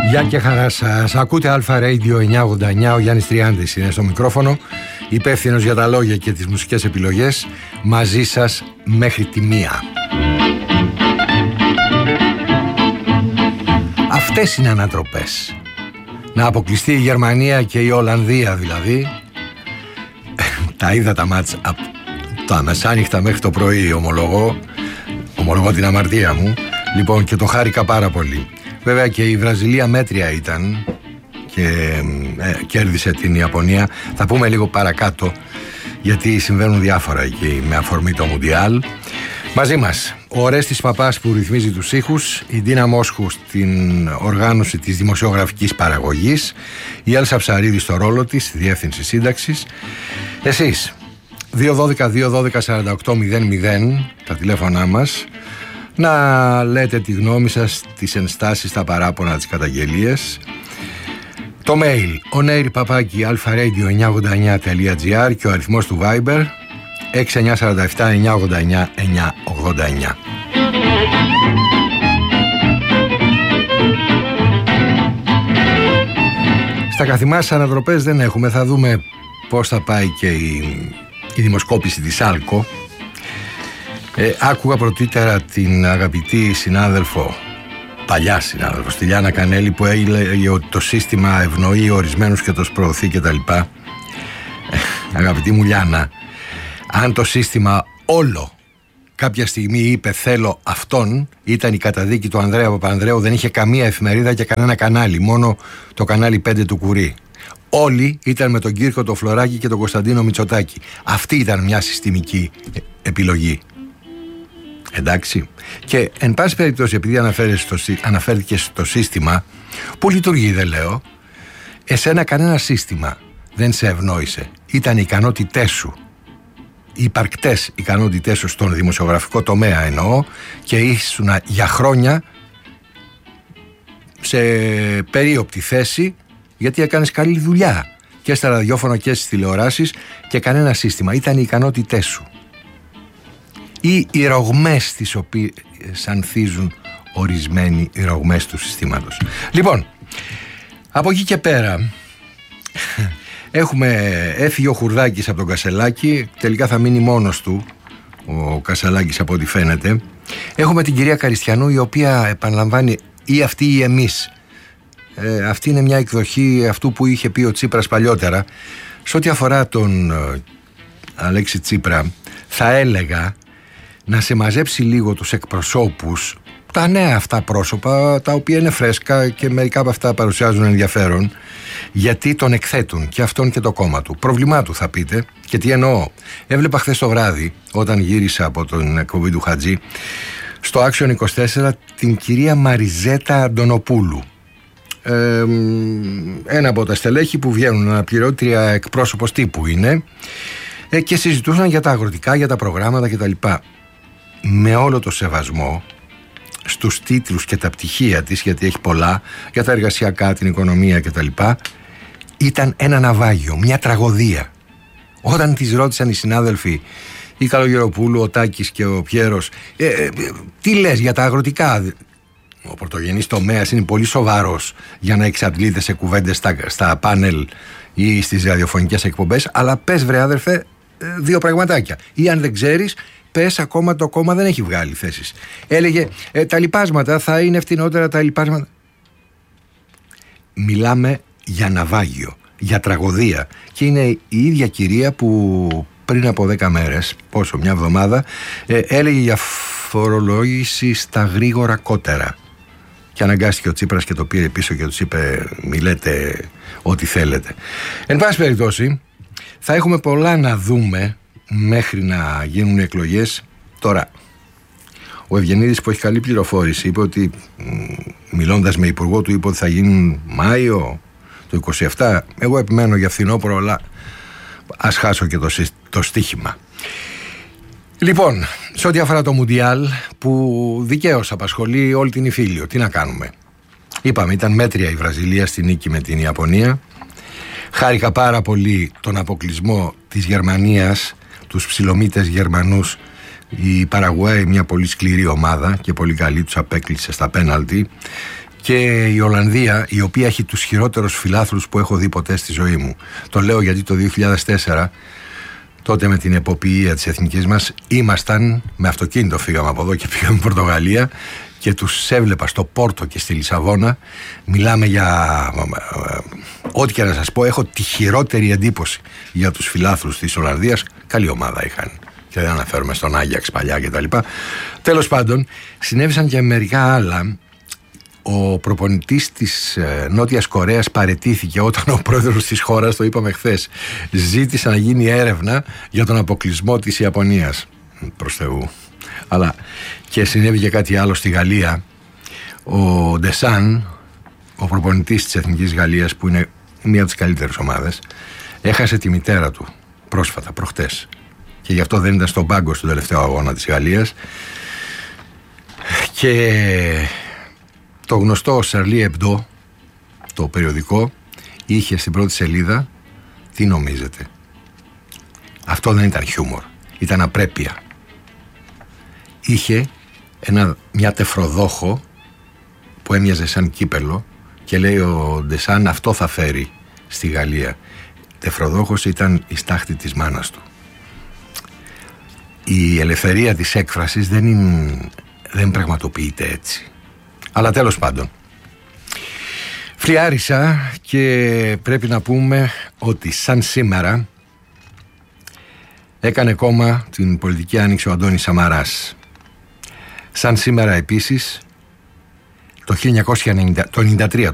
Γεια και χαρά σας. Ακούτε Αλφα Radio 989. Ο Γιάννης Τριάντης είναι στο μικρόφωνο, υπεύθυνος για τα λόγια και τις μουσικές επιλογές. Μαζί σας μέχρι τη 1. Αυτές είναι ανατροπές. Να αποκλειστεί η Γερμανία και η Ολλανδία δηλαδή. Τα είδα τα μάτς από τα μεσάνυχτα μέχρι το πρωί, ομολογώ την αμαρτία μου. Λοιπόν, και το χάρηκα πάρα πολύ. Βέβαια και η Βραζιλία μέτρια ήταν και κέρδισε την Ιαπωνία. Θα πούμε λίγο παρακάτω, γιατί συμβαίνουν διάφορα εκεί με αφορμή το Μουντιάλ. Μαζί μας ο Ορέστης Παπάς που ρυθμίζει τους ήχους, η Ντίνα Μόσχου στην οργάνωση της δημοσιογραφικής παραγωγής, η Έλσα Ψαρίδη στο ρόλο της, στη διεύθυνση σύνταξης. Εσείς 212-212-4800, τα τηλέφωνά μας, να λέτε τη γνώμη σας, τις ενστάσεις, τα παράπονα, τις καταγγελίες. Το mail oneir@alfaradio989.gr και ο αριθμός του Viber 6947-989-989. Στα καθημάς ανατροπές δεν έχουμε. Θα δούμε πώς θα πάει και η δημοσκόπηση της ΑΛΚΟ. Άκουγα πρωτήτερα την αγαπητή συνάδελφο, παλιά συνάδελφο, τη Λιάννα Κανέλη, που έλεγε ότι το σύστημα ευνοεί ορισμένους και τους προωθεί κτλ. Αγαπητή μου Λιάννα, αν το σύστημα όλο κάποια στιγμή είπε θέλω αυτόν, ήταν η καταδίκη του Ανδρέα Παπανδρέου, δεν είχε καμία εφημερίδα και κανένα κανάλι, μόνο το κανάλι 5 του Κουρί. Όλοι ήταν με τον Κύρκο, το Φλωράκη και τον Κωνσταντίνο Μητσοτάκη. Αυτή ήταν μια συστημική επιλογή. Εντάξει. Και εν πάση περιπτώσει, επειδή αναφέρθηκε στο σύστημα που λειτουργεί, δεν λέω, εσένα κανένα σύστημα δεν σε ευνόησε. Ήταν οι ικανότητές σου, οι υπαρκτές ικανότητές σου στον δημοσιογραφικό τομέα εννοώ, και ήσουν για χρόνια σε περίοπτη θέση, γιατί έκανες καλή δουλειά και στα ραδιόφωνα και στις τηλεοράσεις, και κανένα σύστημα. Ήταν οι ικανότητές σου ή οι ρογμές τις οποίες ανθίζουν ορισμένοι, οι ρογμές του συστήματος. Λοιπόν, από εκεί και πέρα έφυγε ο Χουρδάκης από τον Κασελάκη, τελικά θα μείνει μόνος του ο Κασελάκης από ό,τι φαίνεται. Έχουμε την κυρία Καριστιανού, η οποία επαναλαμβάνει ή αυτή ή εμείς. Αυτή είναι μια εκδοχή αυτού που είχε πει ο Τσίπρας παλιότερα. Σε ό,τι αφορά τον Αλέξη Τσίπρα, θα έλεγα να σε μαζέψει λίγο τους εκπροσώπους, τα νέα αυτά πρόσωπα, τα οποία είναι φρέσκα και μερικά από αυτά παρουσιάζουν ενδιαφέρον, γιατί τον εκθέτουν και αυτόν και το κόμμα του. Πρόβλημά του θα πείτε. Και τι εννοώ? Έβλεπα χθες το βράδυ, όταν γύρισα από την εκπομπή του Χατζή, στο Action 24 την κυρία Μαριζέτα Αντωνοπούλου, ένα από τα στελέχη που βγαίνουν, αναπληρώτρια εκπρόσωπος τύπου είναι, και συζητούσαν για τα αγροτικά, για τα προγράμματα κτλ. Με όλο το σεβασμό στους τίτλους και τα πτυχία της, γιατί έχει πολλά, για τα εργασιακά, την οικονομία κτλ, ήταν ένα ναυάγιο, μια τραγωδία. Όταν τις ρώτησαν οι συνάδελφοι, η Καλογεροπούλου, ο Τάκης και ο Πιέρος, τι λες για τα αγροτικά? Ο πρωτογενής τομέας είναι πολύ σοβαρός για να εξαντλείται σε κουβέντες στα πάνελ ή στις ραδιοφωνικές εκπομπές, αλλά πες βρε άδερφε δύο πραγματάκια, ή αν δεν ξέρεις πες ακόμα το κόμμα δεν έχει βγάλει θέσεις. Έλεγε τα λιπάσματα θα είναι φτηνότερα, τα λιπάσματα. Μιλάμε για ναυάγιο, για τραγωδία, και είναι η ίδια κυρία που πριν από 10 μέρες, μια εβδομάδα, έλεγε για φορολόγηση στα γρήγορα κότερα. Και αναγκάστηκε ο Τσίπρας και το πήρε πίσω και τους είπε μιλέτε ό,τι θέλετε. Εν πάση περιπτώσει, θα έχουμε πολλά να δούμε μέχρι να γίνουν οι εκλογές. Τώρα, ο Ευγενίδης που έχει καλή πληροφόρηση είπε ότι, μιλώντας με υπουργό του, είπε ότι θα γίνουν Μάιο το 27. Εγώ επιμένω για φθινόπωρο, αλλά ας χάσω και το στοίχημα. Λοιπόν, σε ό,τι αφορά το Μουντιάλ, που δικαίως απασχολεί όλη την Ιφίλιο, τι να κάνουμε? Είπαμε, ήταν μέτρια η Βραζιλία στη νίκη με την Ιαπωνία. Χάρηκα πάρα πολύ τον αποκλεισμό της Γερμανίας, τους ψιλομύτες Γερμανούς. Η Παραγουάη, μια πολύ σκληρή ομάδα και πολύ καλή, τους απέκλεισε στα πέναλτι. Και η Ολλανδία, η οποία έχει τους χειρότερους φιλάθλους που έχω δει ποτέ στη ζωή μου. Το λέω γιατί το 2004, τότε με την εποπτεία της εθνικής μας, ήμασταν με αυτοκίνητο, φύγαμε από εδώ και πήγαμε Πορτογαλία και τους έβλεπα στο Πόρτο και στη Λισαβόνα. Μιλάμε για ό,τι και να σας πω, έχω τη χειρότερη εντύπωση για τους φιλάθλους της Ολλανδίας. Καλή ομάδα είχαν και δεν αναφέρομαι στον Άγιαξ παλιά κτλ. Τέλος πάντων, συνέβησαν και μερικά άλλα. Ο προπονητής της Νότιας Κορέας παραιτήθηκε όταν ο πρόεδρος της χώρας, το είπαμε χθες, ζήτησε να γίνει έρευνα για τον αποκλεισμό της Ιαπωνίας. Προς Θεού. Αλλά και συνέβη και κάτι άλλο στη Γαλλία. Ο Ντεσάν, ο προπονητής της Εθνικής Γαλλίας, που είναι μία από τις καλύτερες ομάδες, έχασε τη μητέρα του πρόσφατα, προχτές. Και γι' αυτό δεν ήταν στον πάγκο στον τελευταίο αγώνα της Γαλλίας. Και το γνωστό Charlie Hebdo, το περιοδικό, είχε στην πρώτη σελίδα, τι νομίζετε? Αυτό δεν ήταν χιούμορ, ήταν απρέπεια. Είχε μια τεφροδόχο που έμοιαζε σαν κύπελο και λέει ο Ντεσάν, αυτό θα φέρει στη Γαλλία. Τεφροδόχος ήταν η στάχτη της μάνας του. Η ελευθερία της έκφρασης δεν πραγματοποιείται έτσι. Αλλά τέλος πάντων, φλιάρισα και πρέπει να πούμε ότι σαν σήμερα έκανε κόμμα την πολιτική άνοιξη ο Αντώνης Σαμαράς. Σαν σήμερα επίσης το 1993